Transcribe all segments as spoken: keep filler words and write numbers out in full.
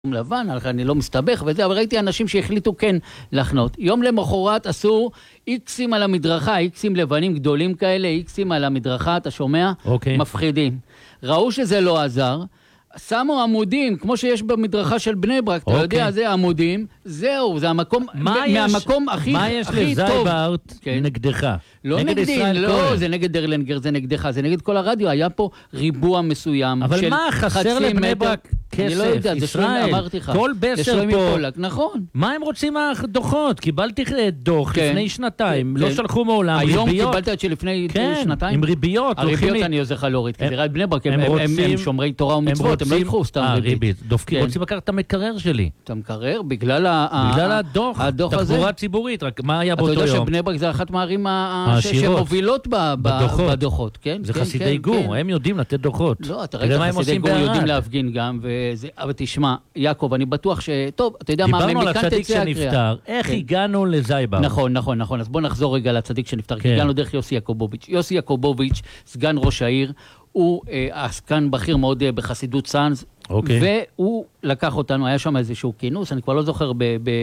לבן, אני לא מסתבך וזה, אבל ראיתי אנשים שהחליטו כן לחנות. יום למחרת עשו איקסים על המדרכה, איקסים לבנים גדולים כאלה, איקסים על המדרכה, אתה שומע? אוקיי. מפחידים. ראו שזה לא עזר, שמו עמודים, כמו שיש במדרכה של בני ברק, אתה יודע, זה עמודים, זהו, זה המקום, מהמקום הכי טוב. מה יש לזייברט נגדך? לא נגדי, לא, זה נגד דרלנגר, זה נגדך, זה נגד כל הרדיו, היה פה ריבוע מסוים. אבל מה, חסר לבני ברק כסף, אני לא יודע, זה שלומי, אמרתי לך. כל בסר פה. נכון. מה הם רוצים מהדוחות? קיבלתי דוח לפני שנתיים, לא שלחו מעולם ריביות. היום קיבלת את שלפני שנתיים? עם ריביות. הריביות אני עוזר לך להוריד, כי זה בני ברק, הם שומרי תורה ומצוות, הם לא יקחו סתם ריבית. דופקים, רוצים לקחת את המקרר שלי. את המקרר? בגלל הדוח, תחבורה ציבורית, רק מה היה באותו יום? אתה יודע שבני ברק זה אחת מהערים שמובילות בדוחות, כן? זה חסידי גור, הם יודעים לתת דוחות. לא, אתה ראית חסידי גור יודעים להפגין גם, אבל תשמע, יעקב, אני בטוח ש... טוב, אתה יודע מה, דיברנו על הצדיק שנפטר, איך הגענו לזייברט? נכון, נכון, נכון, אז בוא נחזור רגע לצדיק שנפטר, כי הגענו דרך יוסי יעקובוביץ'. יוסי יעקובוביץ', סגן ראש העיר, הוא עסקן בכיר מאוד בחסידות צאנז, והוא לקח אותנו, היה שם איזשהו כינוס, אני כבר לא זוכר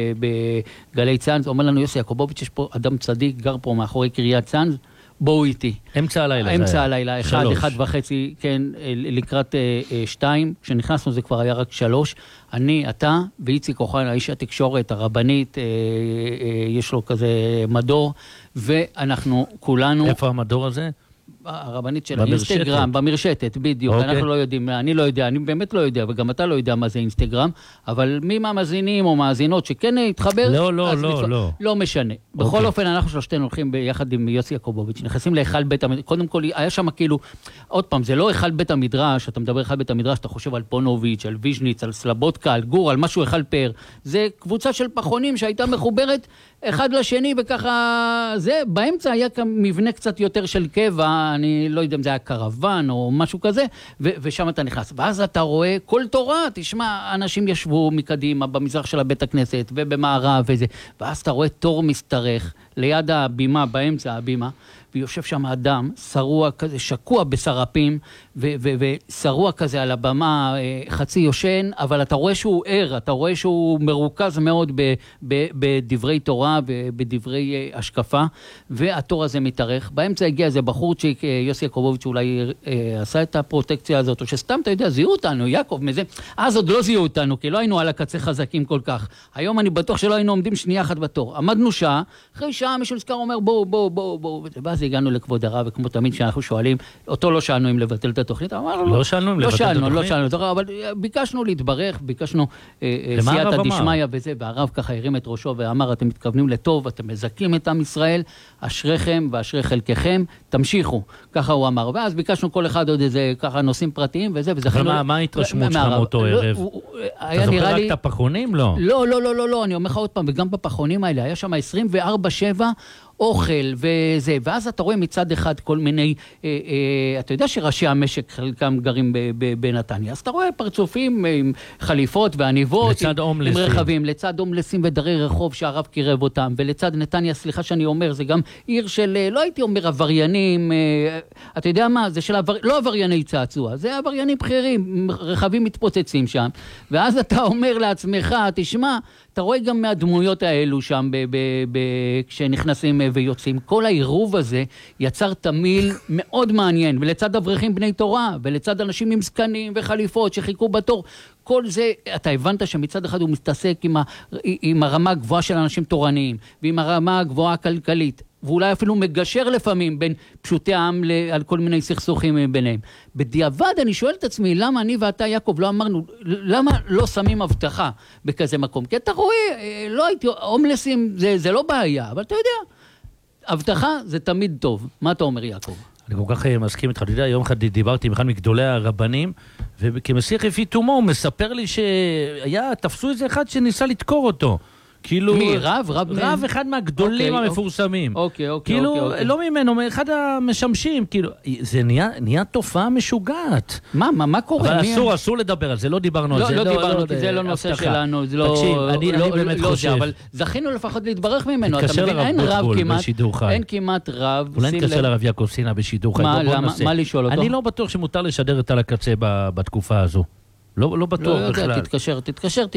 בגלי צאנז, אומר לנו יוסי יעקובוביץ', יש פה אדם צדיק, גר פה מאחורי קריית צאנז, בואו איתי. אמצע הלילה. אמצע הלילה, אחד, אחד וחצי, כן, לקראת שתיים, כשנכנסנו זה כבר היה רק שלוש, אני, אתה ואיציק אוחנה, האיש התקשורת, הרבנית, יש לו כזה מדור, ואנחנו כולנו... איפה המדור הזה? הרבנית של האינסטגרם, במרשתת, בדיוק, אנחנו לא יודעים, אני לא יודע, אני באמת לא יודע, וגם אתה לא יודע מה זה אינסטגרם, אבל מי מהמאזינים או מאזינות שכן התחבר, לא, לא, לא, לא. לא משנה. בכל אופן, אנחנו שלושתנו הולכים ביחד עם יוסי יעקובוביץ', נכנסים להיכל בית המדרש, קודם כל, היה שם כאילו, עוד פעם, זה לא היכל בית המדרש, אתה מדבר היכל בית המדרש, אתה חושב על פונוביץ', על ויז'ניץ, על סלבודקה, על גור, על משהו היכל פאר, זה קבוצה של פחונים שהייתה מחוברת אחד לשני, וככה, זה, באמצע היה מבנה קצת יותר של קבע, אני לא יודע אם זה היה קרוון או משהו כזה, ו- ושם אתה נכנס. ואז אתה רואה כל תורה, תשמע, אנשים ישבו מקדימה במזרח של הבית הכנסת ובמערב וזה, ואז אתה רואה תור מסתרך ליד הבימה, באמצע הבימה, ויושב שם אדם, שרוע כזה, שקוע בסרפים, ושרוע כזה על הבמה, חצי יושן, אבל אתה רואה שהוא ער, אתה רואה שהוא מרוכז מאוד בדברי תורה ובדברי השקפה, והתור הזה מתארך. באמצע הגיע איזה בחורצ'יק, יוסי יעקובוביץ' אולי עשה את הפרוטקציה הזאת, או שסתם, אתה יודע, זיהו אותנו, יעקב, מזה. אז עוד לא זיהו אותנו, כי לא היינו על הקצה חזקים כל כך. היום אני בטוח שלא היינו עומדים שנייה אחת בתור. עמדנו שעה, אחרי שעה מישהו נזכר אומר, בואו, בואו, בואו, בואו, ואז הגענו לכבוד הרב, וכמו תמיד שאנחנו שואלים, אותו לא שאלנו אם לבטל את התוכנית, אמרנו, לא שאלנו אם לבטל את התוכנית? לא שאלנו, אבל ביקשנו להתברך, ביקשנו סייעתא דשמיא וזה, והרב ככה הרים את ראשו ואמר, אתם מתכוונים לטוב, אתם מזכים את עם ישראל, אשריכם ואשרי חלקכם, תמשיכו, ככה הוא אמר, ואז ביקשנו כל אחד עוד איזה ככה נושאים פרטיים וזה, אבל מה ההתרשמות שלך מאותו ערב? אתה זוכר רק את הפחונים? לא. לא, לא, לא, לא, אני אומר לך עוד פעם, וגם בפחונים האלה, היה שם עשרים וארבע שבע אוכל וזה, ואז אתה רואה מצד אחד כל מיני, אה, אה, אתה יודע שראשי המשק חלקם גרים בנתניה, אז אתה רואה פרצופים עם חליפות ועניבות, לצד עם, עם רכבים, לצד אומלסים ודרי רחוב שהרב קירב אותם, ולצד נתניה, סליחה שאני אומר, זה גם עיר של, לא הייתי אומר עבריינים, אה, אתה יודע מה, זה של עבר, לא עברייני צעצוע, זה עבריינים בכירים, רכבים מתפוצצים שם, ואז אתה אומר לעצמך, תשמע, אתה רואה גם מהדמויות האלו שם, ב- ב- ב- כשנכנסים ויוצאים. כל העירוב הזה יצר תמיל מאוד מעניין, ולצד אברכים בני תורה, ולצד אנשים עם זקנים וחליפות שחיכו בתור, כל זה, אתה הבנת שמצד אחד הוא מתעסק עם, ה- עם הרמה הגבוהה של אנשים תורניים, ועם הרמה הגבוהה הכלכלית, ואולי אפילו מגשר לפעמים בין פשוטי העם על כל מיני סכסוכים ביניהם. בדיעבד אני שואל את עצמי, למה אני ואתה יעקב לא אמרנו, למה לא שמים הבטחה בכזה מקום? כי אתה רואה, לא הייתי, הומלסים זה, זה לא בעיה, אבל אתה יודע, הבטחה זה תמיד טוב. מה אתה אומר יעקב? אני כל כך מסכים איתך, אתה יודע, יום אחד דיברתי עם אחד מגדולי הרבנים, וכמסיח לפי תומו הוא מספר לי שהיה, תפסו איזה אחד שניסה לתקור אותו. כאילו, מי? רב? רב, רב אחד מהגדולים אוקיי, המפורסמים. אוקיי, אוקיי. כאילו, אוקיי, אוקיי. לא ממנו, מאחד המשמשים. כאילו, זה נהיה, נהיה תופעה משוגעת. מה, מה, מה קורה? אבל מי... אסור, אסור לדבר על זה, לא דיברנו לא, על זה. לא, לא דיברנו, לא, כי זה לא נושא הבטחה. שלנו, זה לא... תקשיב, אני, לא, אני באמת לא, חושב. לא, אבל זכינו לפחות להתברך ממנו. תתקשר לרב בוטבול בשידור חי. אין כמעט רב. אולי נתקשר לרב יעקב סינה בשידור חי. מה, למה, מה לשאול אותו? אני לא בטוח שמותר לשדר את על הקצה בתקופה הזו. לא, לא בטוח לא יודע, בכלל. תתקשר, תתקשר,